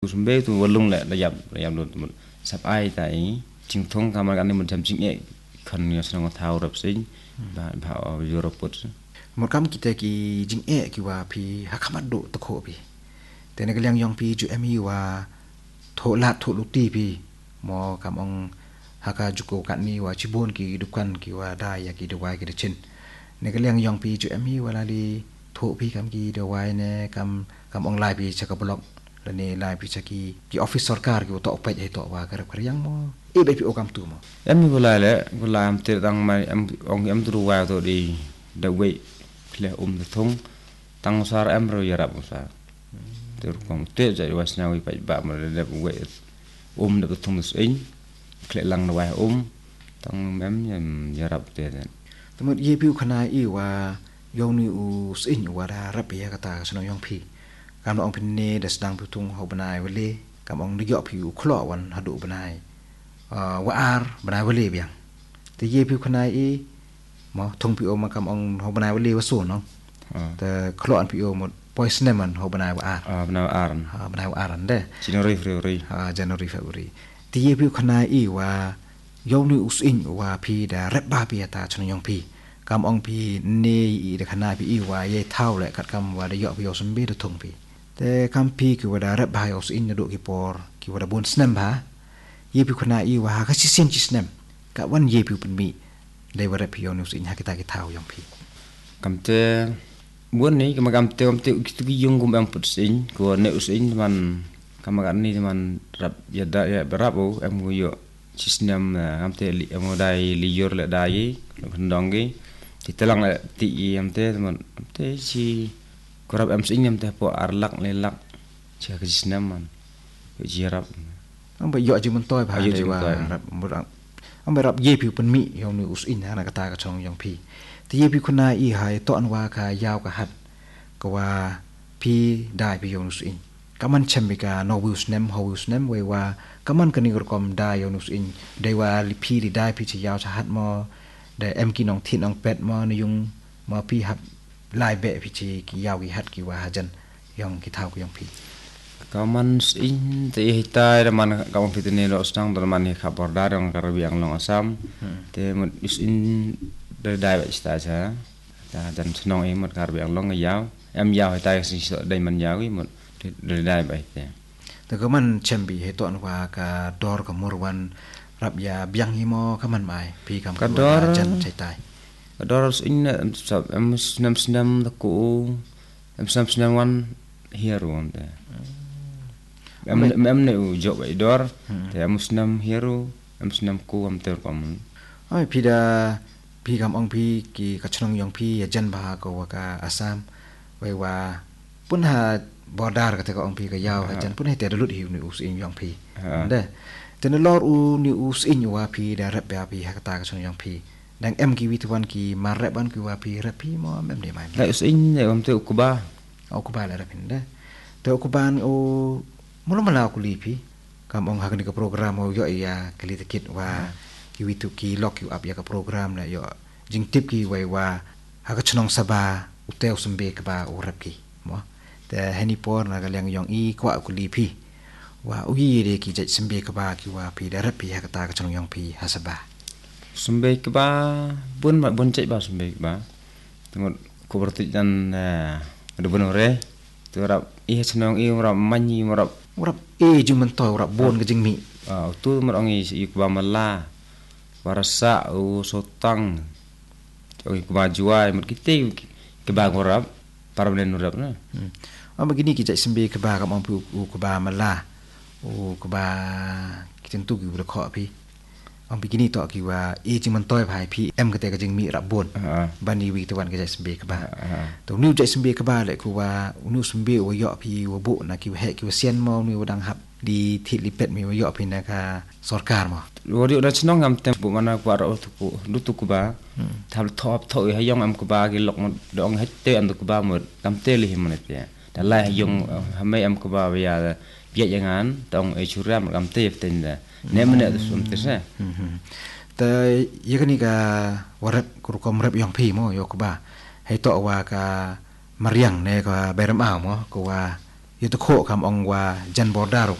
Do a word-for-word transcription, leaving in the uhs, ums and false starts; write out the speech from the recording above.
kusumbe tu walung le layap layap lu sap ai tai jing thong kamar kan ni mun jam jing e kan ni senang thau rap sing ba ba Europot một cam kita ki jing e ki wa pi hakamat do to kho pi te ne kaliang yong pi ju em hi wa tho lat tho luti pi mo kam ong haka juko kan ni wa chibon ki dukan ki wa da ya ki de wai ki de chin ne kaliang yong pi ju em hi wa la li tho pi kam ki de wai ne kam kam ong lai pi chaka blok la ne lai pi chaki ki office sarkar ki to pe to wa kar kar yang mo e be pi o kam tu mo em ni bola le bola am te dang mai am ong em tu wa to di da wei le um de thong tang sar em ro yarap sa ter kong te jai was na wi pa ba ma le wei um de thong sin kle lang na wa um tang mem yam yarap te den tamut ye piu khana i wa yong ni u sin wa da rap ya kata sno yong pi kam ong pin ne da sedang pu tung ho banai wele kam ong de yo piu khlo wan hadu banai wa ar banai wele biang te ye piu khana i mo thong piu ma kam ong ho banai wele wa so no te khlo an piu mo poison man ho banai wa ar ah banai ar ha banai wa ar de January February ha January February te ye piu khana i wa yong ni u sin wa pi da rap ba pi ta chno yong pi kam ong pi ne i de khana pi i wa ye thau le kat kam wa de yo pi yo sum be de thong pi te kam pi ki wa da rap ba yo sin do ki por ki wa da bon snem ba ye pi khana i wa ka si sin chi snem ka wan ye pi pen mi de wa rap pi yo nu sin ha kita ki thau yong pi kam te buon ni kam kam te kam te ki ki yung kum am put sin ko ne usin man kam kan ni man rap ya da ya rap o em go yo chi snem am te li am dai li yor le dai ndong gi ti telang le ti am te man te si korap am sin am te po arlak le lak cha ki snem man ji rap am ba yo ji man toy ba de wa rap am ba rap ye pi pen mi yo nu usin ha na ka ta ka chong yong pi ti ye pi khuna i hai to an wa ka yaw ka hat ko wa pi dai pi yo nu usin kaman chambika no wus nem ho wus nem we wa kaman kani kom dai yo nu usin de wa li pi li dai pi chi yaw cha hat mo de em ki nong thin nong pet mo ni yung mo pi hap lai be pi chi ki yaw ki hat ki wa hajan yong ki thau ko yong pi kaman sin te hitai da man kaman fitne lo stang da man ni khabar da dong karabi ang long asam te mut is in da dai ba sta cha da dan snong e mut karabi ang long yaw em yaw hitai sin so dai man yaw i mut da dai ba te te kaman chambi he to an wa ka dor ka murwan rap ya biang hi mo kaman mai pi kam ka dor jan chai tai ka dor in sab em snam snam da ku em snam snam wan hero on te em em ne u jo ba dor te em snam hero em snam ku am ter kom ai pi da pi kam ong pi ki ka chnong yong pi ya jan ba ko wa ka asam we wa pun ha border ka te ko ong pi ka yaw ha jan pun he te lut hi ni us in yong pi de te ne lor u ni us in wa pi da rap ba pi ha ka ta ka chnong yong pi dang em ki wi tuan ki mar rap ban ki wa pi rap pi mo mem de mai la us in ne om te ku ba au ku ba la rap de te ku ban o mula mala ku li pi kam ong ha ni ka program o yo ya kali te kit wa ki wi tu ki lock you up ya ka program la yo jing tip ki wai wa ha ka chnong saba utel sembe ka ba o rap ki mo te hani por na ka liang yong i kwa ku li pi wa u yi de ki jai sembe ka ba ki wa pi da rap pi ha ka ta ka chnong yong pi ha saba sembe ka ba bun ma bun chai ba sembe ka ba tengok ko berarti jan ada benar re tu rap i chnong i rap manyi rap rap e ju man to rap bon ka jing mi ah tu mar ong i ku ba mala warasa u sotang oi ku ba juai mar kite ke ba ngorap para ben rap na am begini ki jai sembe ka ba kam pu ku ba mala u ku ba ki tentu ki bu kho pi am begini to ki wa e ji man toy bhai pi em ka te ka jing mi rap bon bani wi to wan ka jai sembe ka ba to nu jai sembe ka ba le ku wa nu sembe wo yo pi wo bu na ki he ki sian mo ni wo dang hap di thit li pet mi wo yo pi na ka sarkar mo wo ri na chnong am tem bu mana ku ro tu ku lu tu ku ba thal thop thoi ha yong am ku ba ki lok mo dong het te am ku ba mo kam te li him ne te da la yong ha mai am ku ba ya pia jangan tong e churam kam te ten da ne mene sum te se te ye ka ni ka warap ku kom rap yong pi mo yo ku ba hai to wa ka mariang ne ka beram a mo ko wa yo to kho kam ong wa jan border